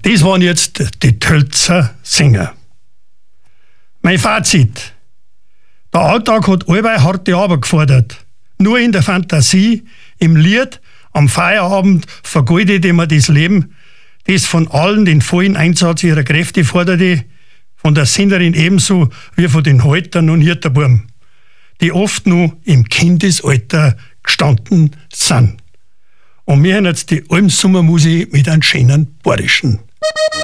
Das waren jetzt die Tölzer Sänger. Mein Fazit. Der Alltag hat allweil harte Arbeit gefordert. Nur in der Fantasie, im Lied, am Feierabend vergeudete man das Leben, das von allen den vollen Einsatz ihrer Kräfte forderte, von der Sängerin ebenso wie von den Haltern und Hirterbuben, die oft noch im Kindesalter gestanden sind. Und wir haben jetzt die Almsommermusik mit einem schönen Bayerischen.